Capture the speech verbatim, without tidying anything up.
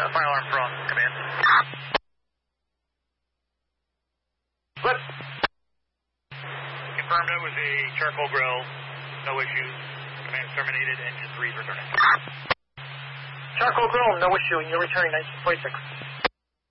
Uh, fire alarm from command. Flip. Confirmed it was a charcoal grill. No issues. Command terminated. Engine three is returning. Charcoal grill, no issue. You're returning nineteen forty-six.